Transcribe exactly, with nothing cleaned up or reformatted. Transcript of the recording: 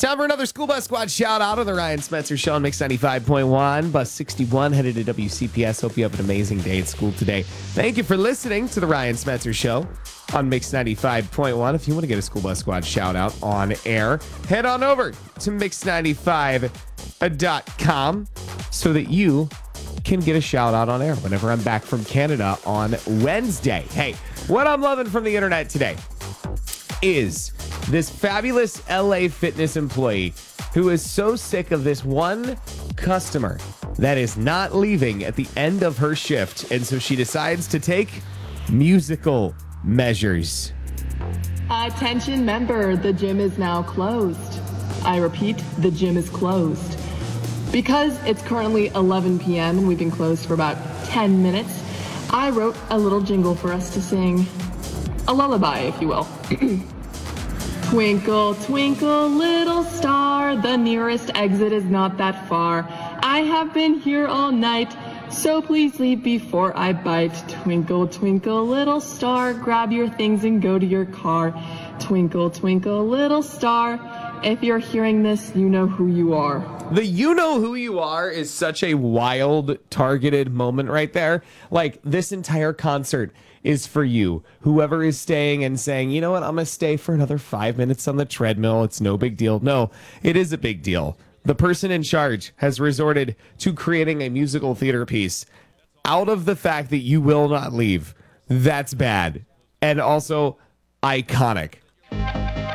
Time for another School Bus Squad shout out on the Ryan Spencer Show on Mix ninety-five point one. Bus sixty-one headed to W C P S. Hope you have an amazing day at school today. Thank you for listening to the Ryan Spencer Show on Mix ninety-five point one. If you want to get a School Bus Squad shout out on air, head on over to mix ninety-five dot com so that you can get a shout out on air whenever I'm back from Canada on Wednesday. Hey, what I'm loving from the internet today is this fabulous L A fitness employee who is so sick of this one customer that is not leaving at the end of her shift. And so she decides to take musical measures. Attention member, the gym is now closed. I repeat, the gym is closed. Because it's currently eleven p.m. and we've been closed for about ten minutes, I wrote a little jingle for us to sing. A lullaby, if you will. Twinkle, twinkle, little star, the nearest exit is not that far. I have been here all night, so please leave before I bite. Twinkle, twinkle, little star, grab your things and go to your car. Twinkle, twinkle, little star, if you're hearing this, you know who you are. The you know who you are is such a wild, targeted moment right there. Like, this entire concert is for you. Whoever is staying and saying, you know what, I'm going to stay for another five minutes on the treadmill. It's no big deal. No, it is a big deal. The person in charge has resorted to creating a musical theater piece out of the fact that you will not leave. That's bad. And also iconic.